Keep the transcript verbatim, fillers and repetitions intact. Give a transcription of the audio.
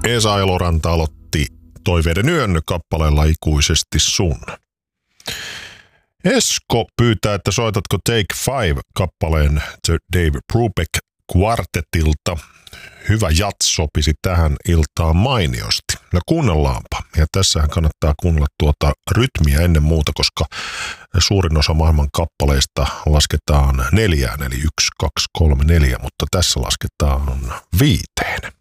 Esa Eloranta aloitti Toiveiden yön kappaleella Ikuisesti sun. Esko pyytää, että soitatko Take Five kappaleen The Dave Brubeck Quartetilta. Hyvä jats sopisi tähän iltaan mainiosti. No kuunnellaanpa. Ja tässähän kannattaa kuunnella tuota rytmiä ennen muuta, koska suurin osa maailman kappaleista lasketaan neljään, eli yksi, kaksi, kolme, neljä, mutta tässä lasketaan viiteen.